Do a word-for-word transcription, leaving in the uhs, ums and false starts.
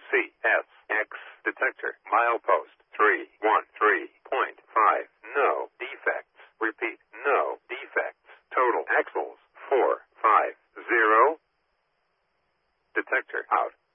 C S X detector. Milepost three one three point five. No defects. Repeat, no defects. Total axles four five zero. Detector out.